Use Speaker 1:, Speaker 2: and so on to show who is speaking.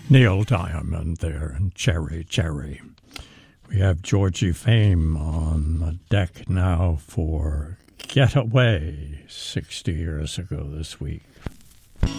Speaker 1: Neil Diamond there and Cherry Cherry. We have Georgie Fame on the deck now for Getaway 60 years ago this week.